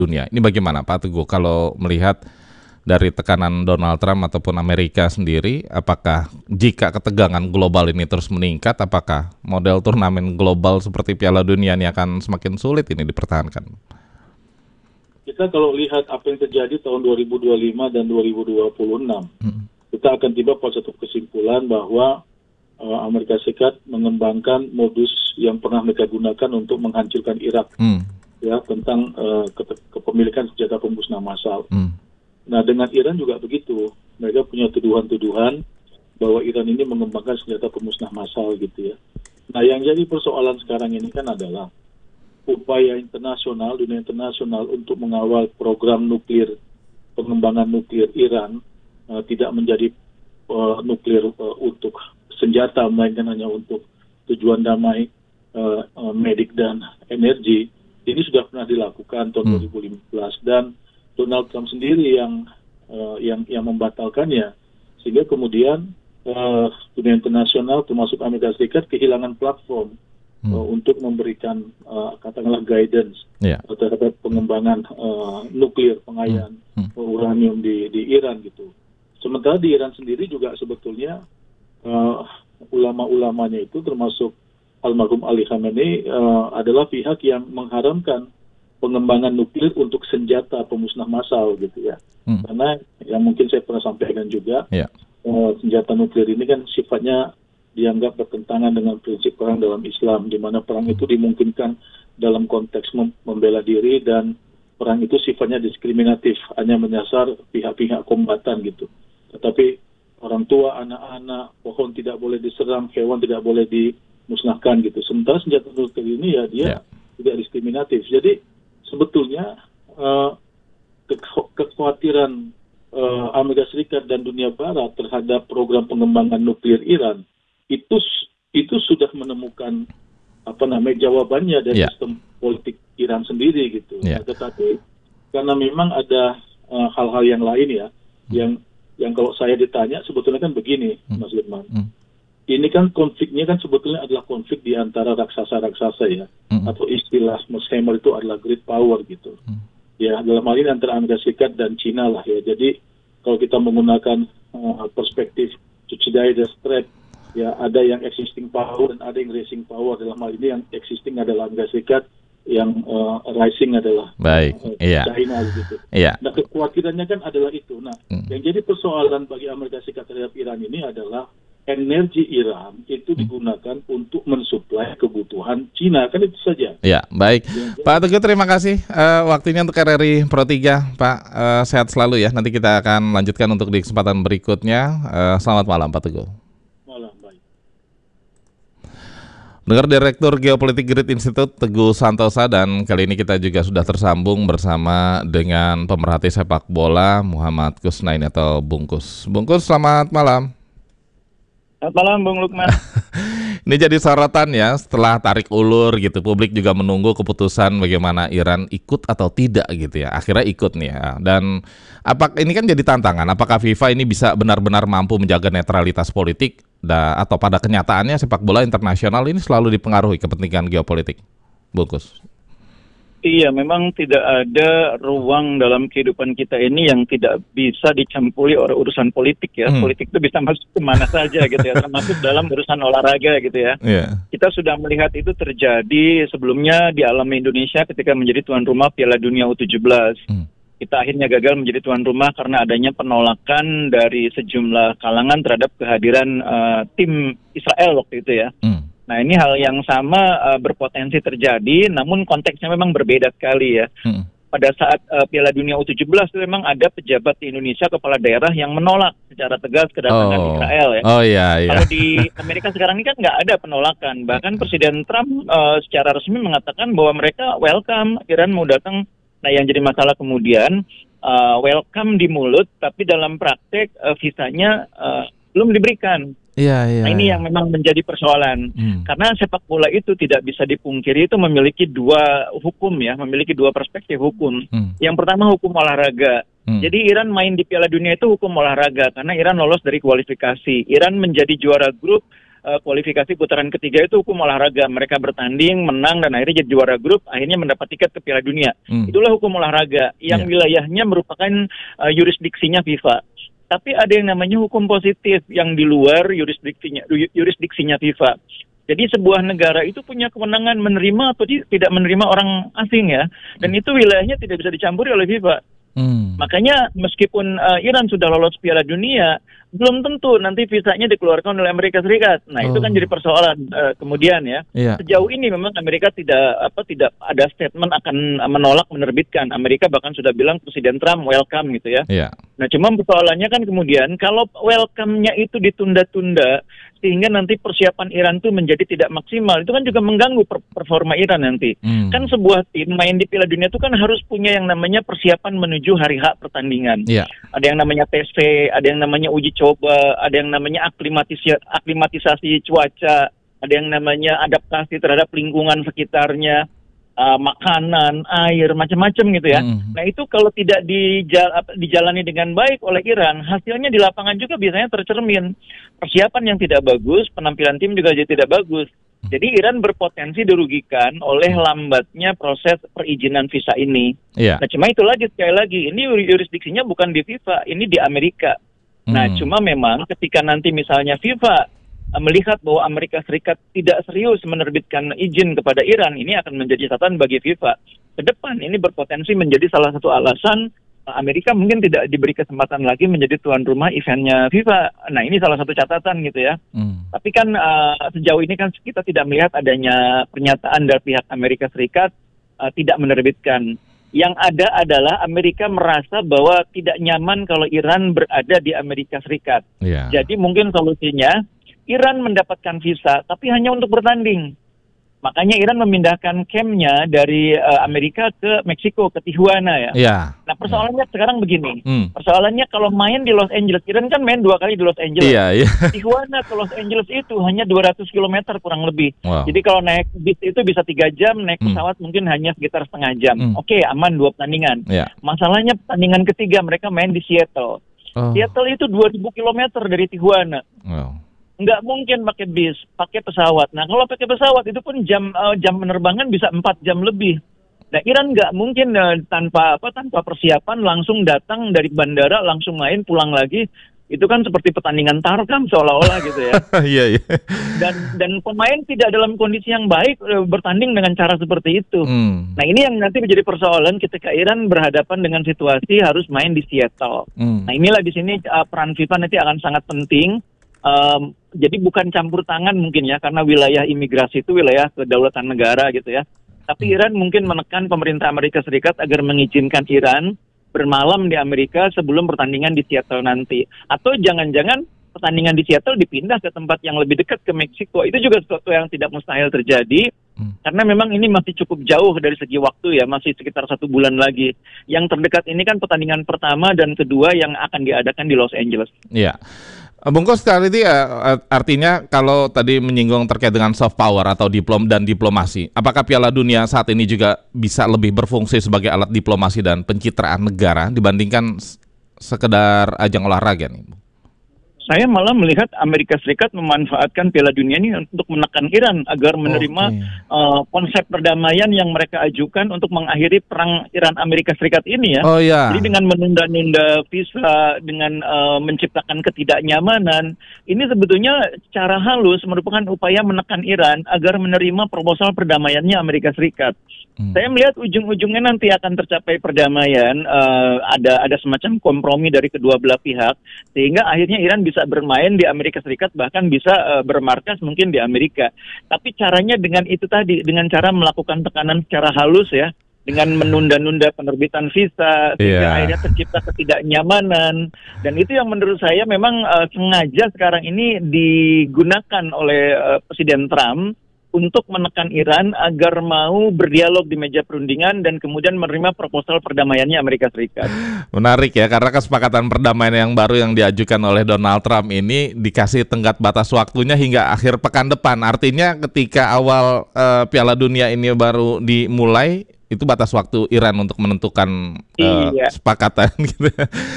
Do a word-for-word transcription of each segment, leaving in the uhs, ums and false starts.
dunia. Ini bagaimana Pak Teguh kalau melihat dari tekanan Donald Trump ataupun Amerika sendiri, apakah jika ketegangan global ini terus meningkat, apakah model turnamen global seperti Piala Dunia ini akan semakin sulit ini dipertahankan? Kita kalau lihat apa yang terjadi tahun dua ribu dua puluh lima dan dua ribu dua puluh enam, hmm. kita akan tiba pada satu kesimpulan bahwa uh, Amerika Serikat mengembangkan modus yang pernah mereka gunakan untuk menghancurkan Irak, hmm. ya tentang uh, ke- kepemilikan senjata pemusnah massal. Hmm. Nah, dengan Iran juga begitu. Mereka punya tuduhan-tuduhan bahwa Iran ini mengembangkan senjata pemusnah massal gitu ya. Nah, yang jadi persoalan sekarang ini kan adalah upaya internasional, dunia internasional untuk mengawal program nuklir, pengembangan nuklir Iran uh, tidak menjadi uh, nuklir uh, untuk senjata, melainkan hanya untuk tujuan damai, uh, uh, medik dan energi. Ini sudah pernah dilakukan tahun hmm. dua ribu lima belas dan Donald Trump sendiri yang uh, yang yang membatalkannya, sehingga kemudian uh, dunia internasional termasuk Amerika Serikat kehilangan platform hmm. uh, untuk memberikan uh, katakanlah guidance yeah. terhadap pengembangan uh, nuklir pengayaan hmm. uranium di di Iran gitu. Sementara di Iran sendiri juga sebetulnya uh, ulama-ulamanya itu termasuk almarhum Ali Khamenei uh, adalah pihak yang mengharamkan pengembangan nuklir untuk senjata pemusnah massal gitu ya. Hmm. Karena yang mungkin saya pernah sampaikan juga, yeah. uh, senjata nuklir ini kan sifatnya dianggap bertentangan dengan prinsip perang dalam Islam, di mana perang itu dimungkinkan dalam konteks mem- membela diri dan perang itu sifatnya diskriminatif, hanya menyasar pihak-pihak kombatan gitu. Tetapi orang tua, anak-anak, pohon tidak boleh diserang, hewan tidak boleh dimusnahkan gitu. Sementara senjata nuklir ini ya dia yeah. tidak diskriminatif. Jadi sebetulnya uh, ke- kekhawatiran uh, Amerika Serikat dan dunia Barat terhadap program pengembangan nuklir Iran itu itu sudah menemukan apa namanya jawabannya dari yeah. sistem politik Iran sendiri gitu. Yeah. Nah, tetapi karena memang ada uh, hal-hal yang lain ya, hmm. yang yang kalau saya ditanya sebetulnya kan begini, hmm. Mas Lukman. Hmm. Ini kan konfliknya kan sebetulnya adalah konflik di antara raksasa-raksasa ya, mm-hmm. atau istilah Mas Hammer itu adalah great power gitu. Mm. Ya, dalam hal ini antara Amerika Serikat dan Cina lah ya. Jadi kalau kita menggunakan uh, perspektif Thucydides threat, ya ada yang existing power dan ada yang rising power. Dalam hal ini yang existing adalah Amerika Serikat, yang uh, rising adalah Baik. Uh, iya. China gitu. Iya. Nah, kekhawatirannya kan adalah itu. Nah, mm. yang jadi persoalan bagi Amerika Serikat terhadap Iran ini adalah energi Iran itu digunakan hmm. untuk mensuplai kebutuhan Cina, kan itu saja. Ya, baik. Ya, Pak Teguh, terima kasih uh, waktunya untuk R R I Pro tiga. Pak, uh, sehat selalu ya. Nanti kita akan lanjutkan untuk di kesempatan berikutnya. Uh, selamat malam, Pak Teguh. Malam, baik. Dengar Direktur Geopolitik Grid Institute Teguh Santosa, dan kali ini kita juga sudah tersambung bersama dengan pemerhati sepak bola Muhammad Kusnaini atau Bungkus. Bungkus, selamat malam. Selamat malam Bung Lukman. Ini jadi sorotan ya setelah tarik ulur gitu. Publik juga menunggu keputusan bagaimana Iran ikut atau tidak gitu ya. Akhirnya ikut nih ya. Dan apa ini kan jadi tantangan. Apakah FIFA ini bisa benar-benar mampu menjaga netralitas politik da, atau pada kenyataannya sepak bola internasional ini selalu dipengaruhi kepentingan geopolitik? Bungkus. Iya, memang tidak ada ruang dalam kehidupan kita ini yang tidak bisa dicampuri oleh urusan politik ya. Hmm. Politik itu bisa masuk kemana saja gitu ya, termasuk dalam urusan olahraga gitu ya. Yeah. Kita sudah melihat itu terjadi sebelumnya di alam Indonesia ketika menjadi tuan rumah Piala Dunia U tujuh belas. Hmm. Kita akhirnya gagal menjadi tuan rumah karena adanya penolakan dari sejumlah kalangan terhadap kehadiran uh, tim Israel waktu itu ya. Hmm. Nah, ini hal yang sama uh, berpotensi terjadi, namun konteksnya memang berbeda sekali ya. Hmm. Pada saat uh, Piala Dunia U tujuh belas itu memang ada pejabat di Indonesia, kepala daerah yang menolak secara tegas kedatangan oh. Israel ya. Oh iya, iya. Kalau di Amerika sekarang ini kan nggak ada penolakan. Bahkan Presiden Trump uh, secara resmi mengatakan bahwa mereka welcome Iran mau datang. Nah, yang jadi masalah kemudian uh, welcome di mulut, tapi dalam praktek uh, visanya uh, belum diberikan. Iya, iya. Nah, ini yang memang menjadi persoalan. Hmm. Karena sepak bola itu tidak bisa dipungkiri, itu memiliki dua hukum ya, memiliki dua perspektif hukum. Hmm. Yang pertama hukum olahraga. Hmm. Jadi Iran main di Piala Dunia itu hukum olahraga karena Iran lolos dari kualifikasi. Iran menjadi juara grup uh, kualifikasi putaran ketiga itu hukum olahraga. Mereka bertanding, menang, dan akhirnya jadi juara grup, akhirnya mendapat tiket ke Piala Dunia. Hmm. Itulah hukum olahraga yang yeah. wilayahnya merupakan uh, yurisdiksinya FIFA. Tapi ada yang namanya hukum positif yang di luar yurisdiksinya, yurisdiksinya FIFA. Jadi sebuah negara itu punya kewenangan menerima atau tidak menerima orang asing ya. Dan itu wilayahnya tidak bisa dicampuri oleh FIFA. Hmm. Makanya meskipun uh, Iran sudah lolos Piala Dunia, belum tentu nanti visanya dikeluarkan oleh Amerika Serikat. Nah, oh. itu kan jadi persoalan uh, kemudian ya. Yeah. Sejauh ini memang Amerika tidak apa tidak ada statement akan menolak menerbitkan. Amerika bahkan sudah bilang Presiden Trump welcome gitu ya. Yeah. Nah, cuma persoalannya kan kemudian kalau welcome-nya itu ditunda-tunda sehingga nanti persiapan Iran itu menjadi tidak maksimal, itu kan juga mengganggu per performa Iran nanti. Hmm. Kan sebuah tim main di Piala Dunia itu kan harus punya yang namanya persiapan menuju hari H pertandingan. Yeah. Ada yang namanya tes, ada yang namanya uji coba, ada yang namanya aklimatisasi, aklimatisasi cuaca, ada yang namanya adaptasi terhadap lingkungan sekitarnya, uh, makanan, air, macam-macam gitu ya. Hmm. Nah itu kalau tidak dijal dijalani dengan baik oleh Iran, hasilnya di lapangan juga biasanya tercermin. Persiapan yang tidak bagus, penampilan tim juga jadi tidak bagus. Jadi Iran berpotensi dirugikan oleh lambatnya proses perizinan visa ini. Yeah. Nah cuma itu lagi, sekali lagi, ini yurisdiksinya bukan di FIFA, ini di Amerika. Hmm. Nah cuma memang ketika nanti misalnya FIFA melihat bahwa Amerika Serikat tidak serius menerbitkan izin kepada Iran, ini akan menjadi catatan bagi FIFA. Ke depan ini berpotensi menjadi salah satu alasan Amerika mungkin tidak diberi kesempatan lagi menjadi tuan rumah eventnya FIFA. Nah ini salah satu catatan gitu ya. Hmm. Tapi kan uh, sejauh ini kan kita tidak melihat adanya pernyataan dari pihak Amerika Serikat uh, tidak menerbitkan. Yang ada adalah Amerika merasa bahwa tidak nyaman kalau Iran berada di Amerika Serikat. Yeah. Jadi mungkin solusinya Iran mendapatkan visa tapi hanya untuk bertanding. Makanya Iran memindahkan campnya dari uh, Amerika ke Meksiko, ke Tijuana ya. Yeah. Nah persoalannya yeah. sekarang begini. Hmm. Persoalannya kalau main di Los Angeles, Iran kan main dua kali di Los Angeles. Yeah, yeah. Tijuana ke Los Angeles itu hanya dua ratus kilometer kurang lebih. Wow. Jadi kalau naik bis itu bisa tiga jam, naik pesawat hmm. mungkin hanya sekitar setengah jam. Hmm. Oke, okay, aman dua pertandingan. Yeah. Masalahnya pertandingan ketiga mereka main di Seattle. Oh. Seattle itu dua ribu kilometer dari Tijuana. Wow. Nggak mungkin pakai bis, pakai pesawat. Nah kalau pakai pesawat itu pun jam uh, jam penerbangan bisa empat jam lebih. Nah Iran nggak mungkin uh, tanpa apa tanpa persiapan langsung datang dari bandara langsung main pulang lagi. Itu kan seperti pertandingan tarkam seolah-olah gitu ya. Iya iya. Dan dan pemain tidak dalam kondisi yang baik uh, bertanding dengan cara seperti itu. Hmm. Nah ini yang nanti menjadi persoalan ketika Iran berhadapan dengan situasi harus main di Seattle. Hmm. Nah inilah di sini uh, peran FIFA nanti akan sangat penting. Um, jadi bukan campur tangan mungkin ya, karena wilayah imigrasi itu wilayah kedaulatan negara gitu ya. Tapi Iran mungkin menekan pemerintah Amerika Serikat agar mengizinkan Iran bermalam di Amerika sebelum pertandingan di Seattle nanti. Atau jangan-jangan pertandingan di Seattle dipindah ke tempat yang lebih dekat ke Meksiko. Itu juga sesuatu yang tidak mustahil terjadi. Hmm. Karena memang ini masih cukup jauh dari segi waktu ya, masih sekitar satu bulan lagi. Yang terdekat ini kan pertandingan pertama dan kedua yang akan diadakan di Los Angeles. Iya. Bungkus sekali ini ya, artinya kalau tadi menyinggung terkait dengan soft power atau diplom dan diplomasi, apakah Piala Dunia saat ini juga bisa lebih berfungsi sebagai alat diplomasi dan pencitraan negara dibandingkan sekedar ajang olahraga nih? Saya malah melihat Amerika Serikat memanfaatkan Piala Dunia ini untuk menekan Iran agar menerima okay. uh, konsep perdamaian yang mereka ajukan untuk mengakhiri perang Iran-Amerika Serikat ini ya. Oh, yeah. Jadi dengan menunda-nunda visa, dengan uh, menciptakan ketidaknyamanan, ini sebetulnya secara halus merupakan upaya menekan Iran agar menerima proposal perdamaiannya Amerika Serikat. Hmm. Saya melihat ujung-ujungnya nanti akan tercapai perdamaian, uh, ada ada semacam kompromi dari kedua belah pihak, sehingga akhirnya Iran bisa bermain di Amerika Serikat, bahkan bisa uh, bermarkas mungkin di Amerika. Tapi caranya dengan itu tadi, dengan cara melakukan tekanan secara halus ya, dengan menunda-nunda penerbitan visa, sehingga yeah. akhirnya tercipta ketidaknyamanan. Dan itu yang menurut saya memang uh, sengaja sekarang ini digunakan oleh uh, Presiden Trump untuk menekan Iran agar mau berdialog di meja perundingan dan kemudian menerima proposal perdamaiannya Amerika Serikat. Menarik ya, karena kesepakatan perdamaian yang baru yang diajukan oleh Donald Trump ini dikasih tenggat batas waktunya hingga akhir pekan depan. Artinya ketika awal uh, Piala Dunia ini baru dimulai, itu batas waktu Iran untuk menentukan uh, iya. kesepakatan gitu.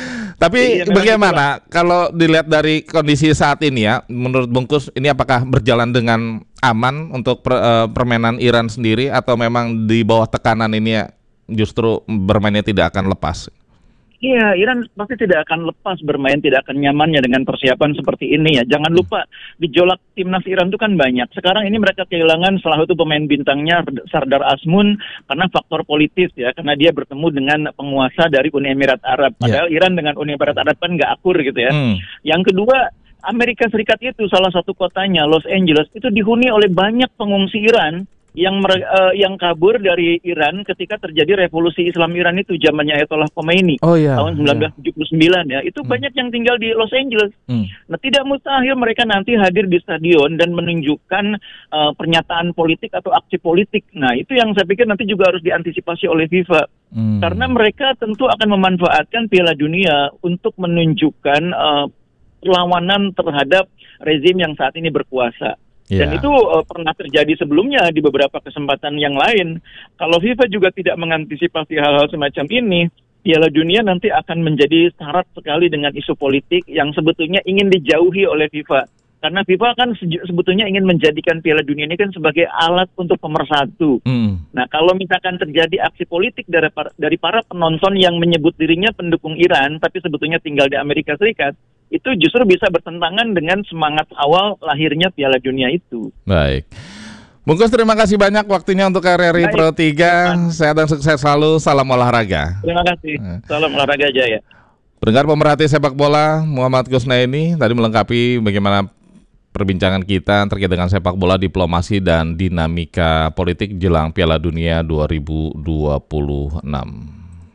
Tapi Jadi, ya, bagaimana kalau dilihat dari kondisi saat ini ya, menurut Bungkus ini apakah berjalan dengan aman untuk per, uh, permainan Iran sendiri atau memang di bawah tekanan ini ya justru bermainnya tidak akan lepas? Iya, Iran pasti tidak akan lepas bermain, tidak akan nyamannya dengan persiapan seperti ini ya. Jangan lupa, gejolak timnas Iran itu kan banyak. Sekarang ini mereka kehilangan salah satu pemain bintangnya, Sardar Azmoun, karena faktor politis ya, karena dia bertemu dengan penguasa dari Uni Emirat Arab. Padahal yeah. Iran dengan Uni Emirat Arab kan nggak akur gitu ya. Hmm. Yang kedua, Amerika Serikat itu salah satu kotanya, Los Angeles, itu dihuni oleh banyak pengungsi Iran yang uh, yang kabur dari Iran ketika terjadi revolusi Islam Iran itu zamannya Ayatollah Khomeini oh, iya, tahun sembilan belas tujuh puluh sembilan ya. Itu hmm. banyak yang tinggal di Los Angeles. Hmm. Nah, tidak mustahil mereka nanti hadir di stadion dan menunjukkan uh, pernyataan politik atau aksi politik. Nah, itu yang saya pikir nanti juga harus diantisipasi oleh FIFA. Hmm. Karena mereka tentu akan memanfaatkan Piala Dunia untuk menunjukkan uh, perlawanan terhadap rezim yang saat ini berkuasa. Yeah. Dan itu uh, pernah terjadi sebelumnya di beberapa kesempatan yang lain. Kalau FIFA juga tidak mengantisipasi hal-hal semacam ini, Piala Dunia nanti akan menjadi syarat sekali dengan isu politik yang sebetulnya ingin dijauhi oleh FIFA. Karena FIFA kan sebetulnya ingin menjadikan Piala Dunia ini kan sebagai alat untuk pemersatu. Mm. Nah, kalau misalkan terjadi aksi politik dari para, dari para penonton yang menyebut dirinya pendukung Iran, tapi sebetulnya tinggal di Amerika Serikat, itu justru bisa bertentangan dengan semangat awal lahirnya Piala Dunia itu. Baik. Bungkus, terima kasih banyak waktunya untuk R R I Pro tiga. Sehat dan sukses selalu. Salam olahraga. Terima kasih. Salam olahraga aja ya. Pendengar pemerhati sepak bola, Muhammad Kusnaini tadi melengkapi bagaimana perbincangan kita terkait dengan sepak bola, diplomasi, dan dinamika politik jelang Piala Dunia dua ribu dua puluh enam.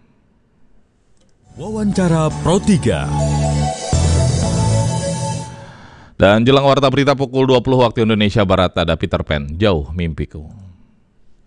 Wawancara Pro tiga. Dan jelang warta berita pukul dua puluh waktu Indonesia Barat ada Peter Pan, Jauh Mimpiku.